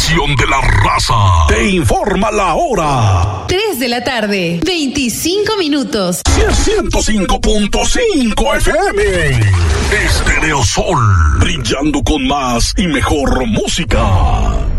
estación de la raza. Te informa la hora. 3 de la tarde, 25 minutos. 105.5 FM. Estereosol, brillando con más y mejor música.